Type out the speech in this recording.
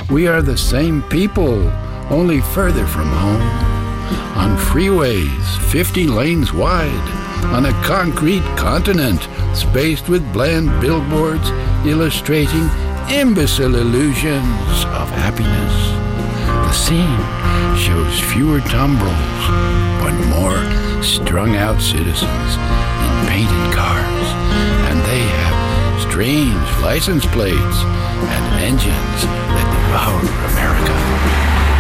We are the same people, only further from home. On freeways 50 lanes wide, on a concrete continent spaced with bland billboards illustrating imbecile illusions of happiness. The scene shows fewer tumbrils, but more strung-out citizens in painted cars, and they have strange license plates and engines that devour America.